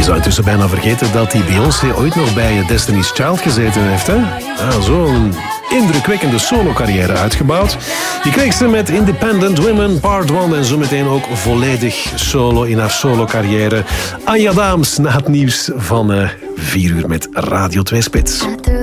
zou intussen bijna vergeten dat die Beyoncé ooit nog bij Destiny's Child gezeten heeft. Hè? Ja, zo'n indrukwekkende solo-carrière uitgebouwd. Die kreeg ze met Independent Women Part 1 en zometeen ook volledig solo in haar solo-carrière. Anja Daams na het nieuws van 4 uur met Radio 2 Spits.